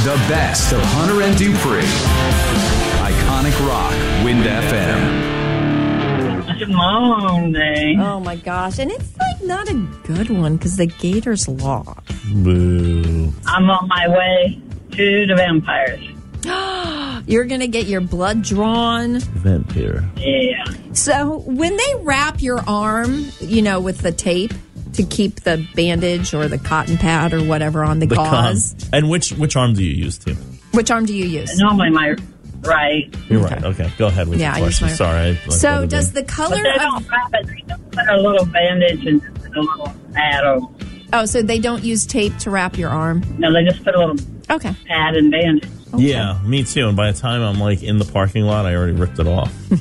The best of Hunter and Dupree. Iconic Rock, Wind FM. Good morning. Oh my gosh. And it's like not a good one because the Gators lost. Boo. I'm on my way to the vampires. You're going to get your blood drawn. Vampire. Yeah. So when they wrap your arm, with the tape to keep the bandage or the cotton pad or whatever on the gauze. And which arm do you use, Tim? Which arm do you use? Normally my right. You're right. Okay, go ahead with your I use question. my- Sorry. So does the But color they don't of... wrap it. They just put a little bandage and just put a little pad over. Oh, so they don't use tape to wrap your arm? No, they just put a little Okay. pad and bandage. Yeah, me too. And by the time I'm in the parking lot, I already ripped it off.